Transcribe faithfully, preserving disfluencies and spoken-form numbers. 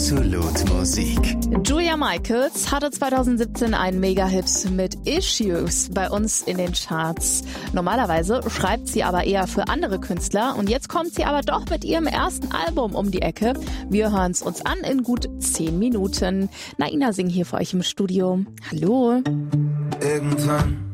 Absolut Musik. Julia Michaels hatte zweitausendsiebzehn einen Mega-Hit mit Issues bei uns in den Charts. Normalerweise schreibt sie aber eher für andere Künstler und jetzt kommt sie aber doch mit ihrem ersten Album um die Ecke. Wir hören es uns an in gut zehn Minuten. Naina Singh hier für euch im Studio. Hallo. Irgendwann